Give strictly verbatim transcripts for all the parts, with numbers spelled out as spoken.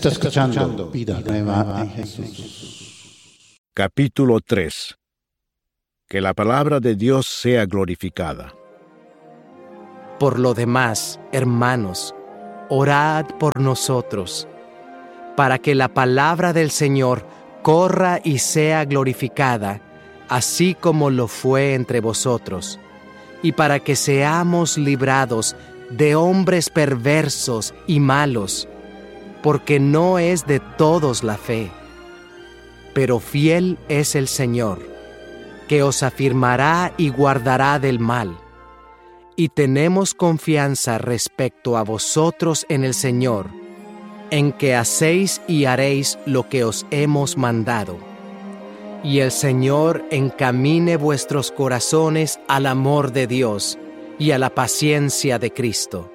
Está escuchando Vida Nueva en Jesús. Capítulo tres. Que la palabra de Dios sea glorificada. Por lo demás, hermanos, orad por nosotros, para que la palabra del Señor corra y sea glorificada, así como lo fue entre vosotros, y para que seamos librados de hombres perversos y malos, porque no es de todos la fe. Pero fiel es el Señor, que os afirmará y guardará del mal. Y tenemos confianza respecto a vosotros en el Señor, en que hacéis y haréis lo que os hemos mandado. Y el Señor encamine vuestros corazones al amor de Dios y a la paciencia de Cristo.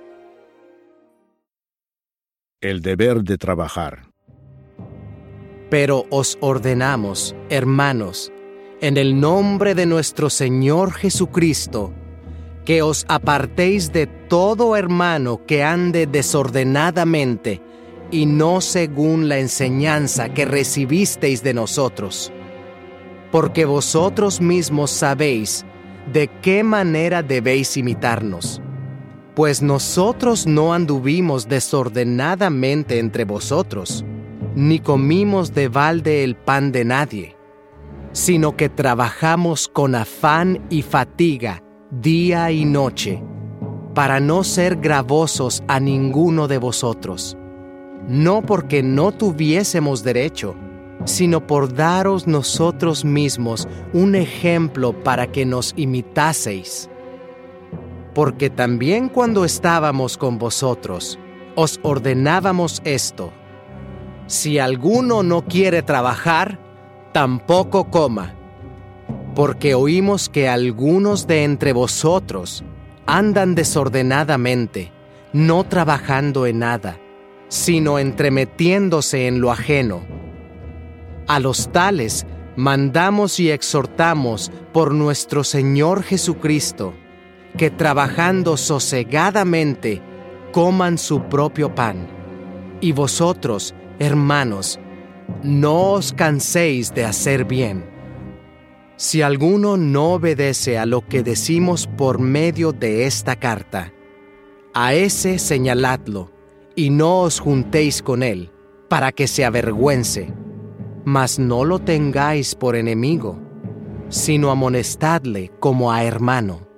El deber de trabajar. Pero os ordenamos, hermanos, en el nombre de nuestro Señor Jesucristo, que os apartéis de todo hermano que ande desordenadamente y no según la enseñanza que recibisteis de nosotros. Porque vosotros mismos sabéis de qué manera debéis imitarnos. Pues nosotros no anduvimos desordenadamente entre vosotros, ni comimos de balde el pan de nadie, sino que trabajamos con afán y fatiga día y noche, para no ser gravosos a ninguno de vosotros, no porque no tuviésemos derecho, sino por daros nosotros mismos un ejemplo para que nos imitaseis. Porque también cuando estábamos con vosotros, os ordenábamos esto: si alguno no quiere trabajar, tampoco coma. Porque oímos que algunos de entre vosotros andan desordenadamente, no trabajando en nada, sino entremetiéndose en lo ajeno. A los tales mandamos y exhortamos por nuestro Señor Jesucristo, que trabajando sosegadamente coman su propio pan. Y vosotros, hermanos, no os canséis de hacer bien. Si alguno no obedece a lo que decimos por medio de esta carta, a ese señaladlo, y no os juntéis con él, para que se avergüence. Mas no lo tengáis por enemigo, sino amonestadle como a hermano.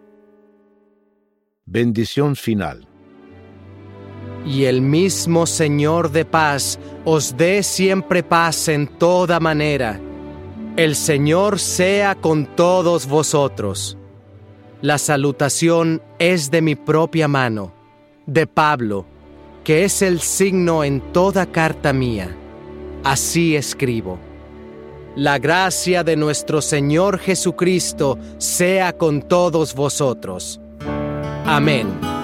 Bendición final. Y el mismo Señor de paz os dé siempre paz en toda manera. El Señor sea con todos vosotros. La salutación es de mi propia mano, de Pablo, que es el signo en toda carta mía. Así escribo. La gracia de nuestro Señor Jesucristo sea con todos vosotros. Amén.